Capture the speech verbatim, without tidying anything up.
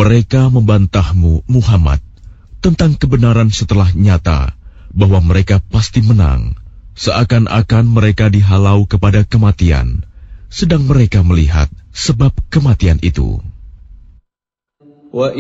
Mereka membantahmu, Muhammad, tentang kebenaran setelah nyata bahwa mereka pasti menang, seakan-akan mereka dihalau kepada kematian, sedang mereka melihat sebab kematian itu. وَإِذْ